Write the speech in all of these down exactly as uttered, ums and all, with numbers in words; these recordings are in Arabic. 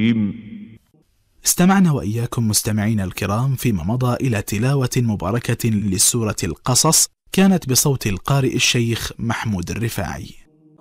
الرجيم. استمعنا وإياكم مستمعين الكرام فيما مضى إلى تلاوة مباركة للسورة القصص، كانت بصوت القارئ الشيخ محمود الرفاعي.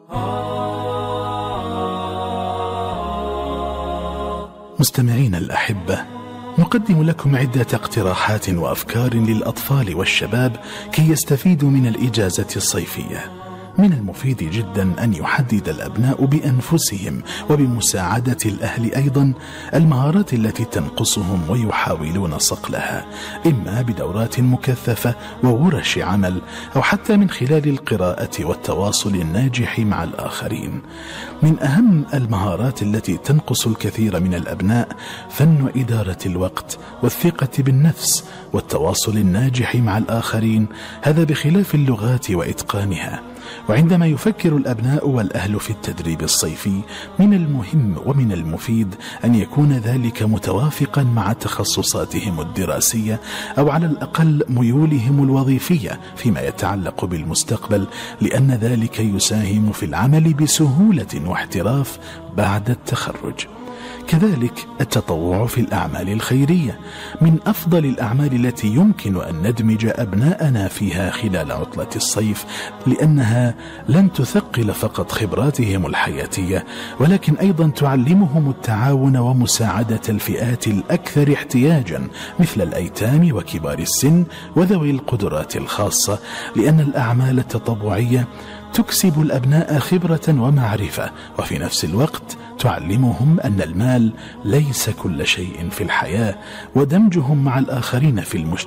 مستمعين الأحبة، نقدم لكم عدة اقتراحات وأفكار للأطفال والشباب كي يستفيدوا من الإجازة الصيفية. من المفيد جدا أن يحدد الأبناء بأنفسهم وبمساعدة الأهل أيضا المهارات التي تنقصهم ويحاولون صقلها، إما بدورات مكثفة وورش عمل أو حتى من خلال القراءة والتواصل الناجح مع الآخرين. من أهم المهارات التي تنقص الكثير من الأبناء فن إدارة الوقت والثقة بالنفس والتواصل الناجح مع الآخرين، هذا بخلاف اللغات وإتقانها. وعندما يفكر الأبناء والأهل في التدريب الصيفي، من المهم ومن المفيد أن يكون ذلك متوافقا مع تخصصاتهم الدراسية أو على الأقل ميولهم الوظيفية فيما يتعلق بالمستقبل، لأن ذلك يساهم في العمل بسهولة واحتراف بعد التخرج. كذلك التطوع في الأعمال الخيرية من أفضل الأعمال التي يمكن أن ندمج أبناءنا فيها خلال عطلة الصيف، لأنها لن تثقل فقط خبراتهم الحياتية ولكن أيضا تعلمهم التعاون ومساعدة الفئات الأكثر احتياجا مثل الأيتام وكبار السن وذوي القدرات الخاصة، لأن الأعمال التطوعية تكسب الأبناء خبرة ومعرفة، وفي نفس الوقت تعلمهم أن المال ليس كل شيء في الحياة، ودمجهم مع الآخرين في المجتمع